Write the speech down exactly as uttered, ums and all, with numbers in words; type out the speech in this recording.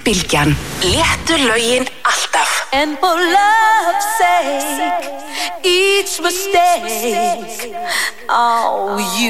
Bylgjan. Léttu lögin alltaf. And for love's sake, each mistake, oh, you